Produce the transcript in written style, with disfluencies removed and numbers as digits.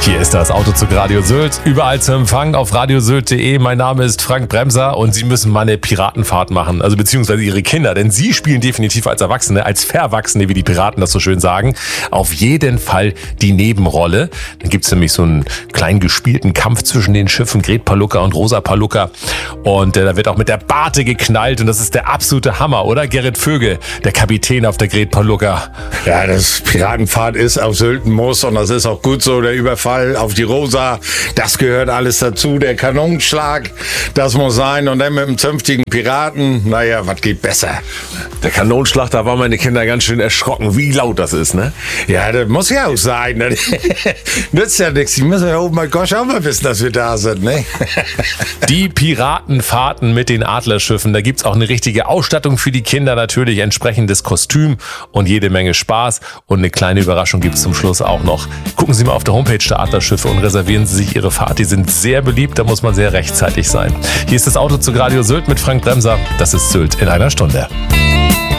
Hier ist das Autozug Radio Sylt, überall zu empfangen auf radiosylt.de. Mein Name ist Frank Bremser und Sie müssen mal eine Piratenfahrt machen, also beziehungsweise Ihre Kinder, denn Sie spielen definitiv als Erwachsene, als Verwachsene, wie die Piraten das so schön sagen, auf jeden Fall die Nebenrolle. Dann gibt's nämlich so einen kleinen gespielten Kampf zwischen den Schiffen Gret Palluca und Rosa Palluca und da wird auch mit der Barte geknallt und das ist der absolute Hammer, oder? Gerrit Vögel, der Kapitän auf der Gret Palluca. Ja, das Piratenfahrt ist auf Sylt ein Muss und das ist auch gut so, der Überfall auf die Rosa, das gehört alles dazu, der Kanonenschlag, das muss sein und dann mit einem zünftigen Piraten, naja, was geht besser? Der Kanonenschlag, da waren meine Kinder ganz schön erschrocken, wie laut das ist, ne? Ja, das muss ja auch sein, ne? Nützt ja nichts, die müssen ja oben bei Gosch auch mal wissen, dass wir da sind, ne? Die Piratenfahrten mit den Adlerschiffen, da gibt's auch eine richtige Ausstattung für die Kinder, natürlich entsprechendes Kostüm und jede Menge Spaß und eine kleine Überraschung gibt's zum Schluss auch noch. Gucken Sie mal auf der Homepage der Adlerschiffe und reservieren Sie sich Ihre Fahrt. Die sind sehr beliebt, da muss man sehr rechtzeitig sein. Hier ist das Autozug Radio Sylt mit Frank Bremser. Das ist Sylt in einer Stunde.